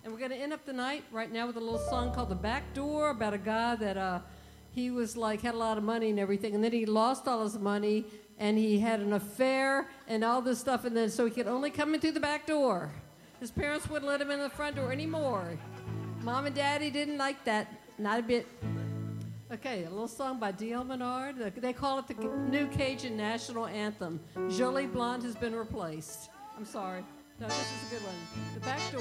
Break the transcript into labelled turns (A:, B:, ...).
A: And we're going to end up the night right now with a little song called The Back Door about a guy that he was like, had a lot of money and everything. And then he lost all his money and he had an affair and all this stuff. And then so he could only come in through the back door. His parents wouldn't let him in the front door anymore. Mom and Daddy didn't like that. Not a bit. Okay, a little song by D.L. Menard. They call it the New Cajun National Anthem. Jolie Blonde has been replaced. I'm sorry. No, this is a good one. The Back Door.